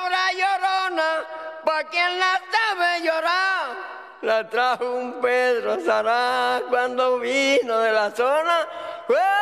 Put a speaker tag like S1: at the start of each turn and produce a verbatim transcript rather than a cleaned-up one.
S1: cabra llorona, pa' quien la sabe llorar. La trajo un Pedro Sará cuando vino de la zona.